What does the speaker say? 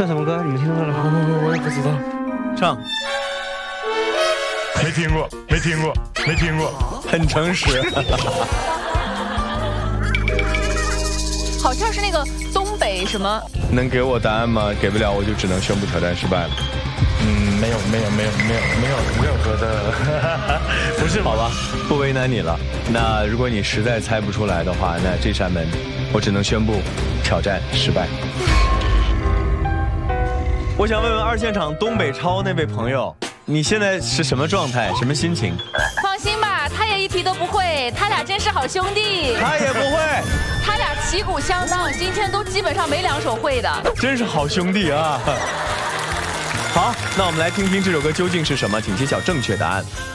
这什么歌？你们听说了吗？ 我也不知道。 唱。 没听过，没听过，没听过。 很诚实。 好像是那个东北什么？ 能给我答案吗？给不了，我就只能宣布挑战失败了。 没有任何的，不是， 好吧，不为难你了。那如果你实在猜不出来的话，那这扇门我只能宣布挑战失败。我想问问二现场东北超那位朋友，你现在是什么状态，什么心情？ 放心吧，他也一题都不会，他俩真是好兄弟。 他也不会， 他俩旗鼓相当，今天都基本上没2首会的， 真是好兄弟啊！好，那我们来听听这首歌究竟是什么，请揭晓正确答案。